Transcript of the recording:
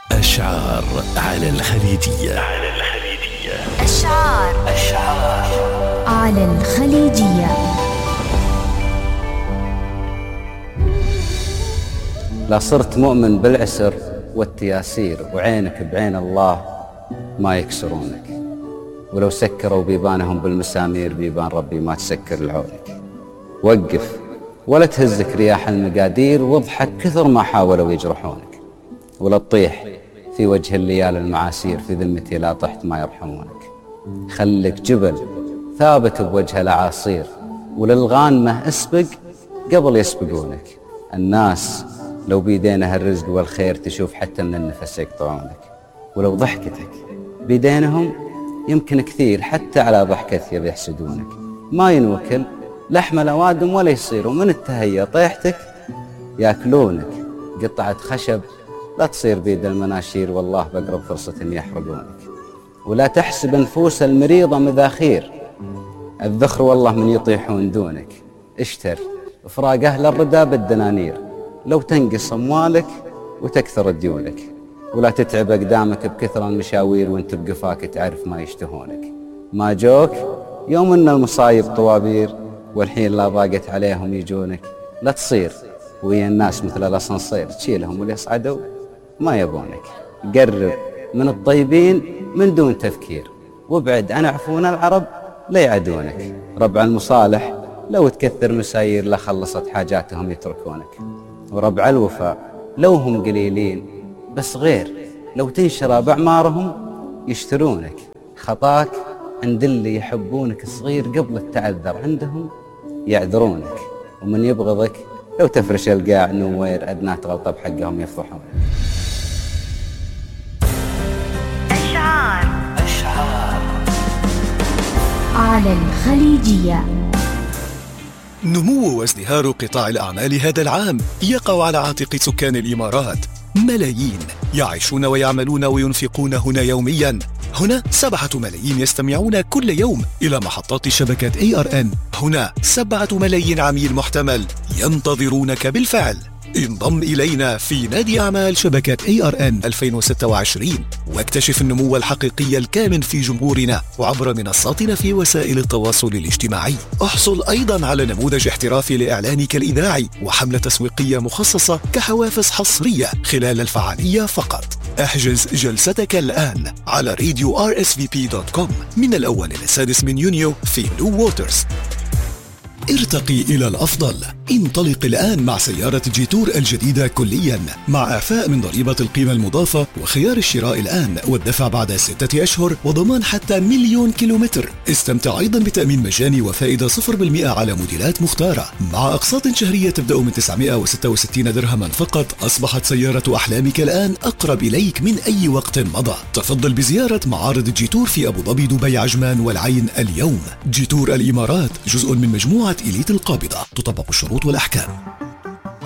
أشعار على الخليجية. أشعار على الخليجية. لا صرت مؤمن بالعسر والتياسير، وعينك بعين الله ما يكسرونك، ولو سكروا بيبانهم بالمسامير بيبان ربي ما تسكر لعونك. وقف ولا تهزك رياح المقادير، واضحك كثر ما حاولوا يجرحونك، ولا تطيح في وجه الليالي المعاسير، في ذمتي لا طحت ما يرحمونك. خلك جبل ثابت بوجه الأعاصير، وللغانمة اسبق قبل يسبقونك. الناس لو بيدينها الرزق والخير تشوف حتى من النفس يقطعونك، ولو ضحكتك بيدينهم يمكن كثير حتى على ضحكتي بيحسدونك. ما ينوكل لحم الأوادم ولا يصيروا من التهيئ طيحتك ياكلونك. قطعة خشب لا تصير بيد المناشير، والله بقرب فرصة يحرقونك. ولا تحسب نفوس المريضة مذاخير، الذخر والله من يطيحون دونك. اشتر فراق أهل الردى بالدنانير، لو تنقص أموالك وتكثر ديونك. ولا تتعب أقدامك بكثر المشاوير، وانت بقفاك تعرف ما يشتهونك. ما جوك يوم ان المصايب طوابير، والحين لا ضاقت عليهم يجونك. لا تصير ويا الناس مثل الأسانسير، تشيلهم واللي يصعدوا ما يبونك. قرب من الطيبين من دون تفكير، وابعد عن عفون العرب لا يعدونك. ربع المصالح لو تكثر مساير لخلصت حاجاتهم يتركونك. وربع الوفاء لو هم قليلين بس غير، لو تنشرى بأعمارهم يشترونك. خطاك عند اللي يحبونك صغير، قبل التعذر عندهم يعذرونك. ومن يبغضك لو تفرش القاع نوير، أدنى غلطة بحقهم يفضحونك. أشعار على الخليجية. نمو وازدهار قطاع الأعمال هذا العام يقع على عاتق سكان الإمارات. ملايين يعيشون ويعملون وينفقون هنا يوميا. هنا 7 ملايين يستمعون كل يوم إلى محطات شبكة ARN. هنا 7 ملايين عميل محتمل ينتظرونك بالفعل. انضم إلينا في نادي أعمال شبكة ARN 2026، واكتشف النمو الحقيقي الكامن في جمهورنا وعبر منصاتنا في وسائل التواصل الاجتماعي. احصل أيضا على نموذج احترافي لإعلانك الإذاعي وحملة تسويقية مخصصة كحوافز حصرية خلال الفعالية فقط. احجز جلستك الآن على radio.rsvp.com من الأول إلى 6 من يونيو في بلو ووترز. ارتقي إلى الأفضل. انطلق الآن مع سيارة جيتور الجديدة كليا، مع إعفاء من ضريبة القيمة المضافة، وخيار الشراء الآن والدفع بعد 6 أشهر، وضمان حتى 1,000,000 كيلومتر. استمتع أيضا بتأمين مجاني وفائدة 0% على موديلات مختارة، مع أقساط شهرية تبدأ من 966 درهما فقط. أصبحت سيارة أحلامك الآن أقرب إليك من أي وقت مضى. تفضل بزيارة معارض جيتور في أبو ظبي، دبي، عجمان والعين اليوم. جيتور الإمارات جزء من مجموعة إليت القابضة، تطبق الشروط والأحكام.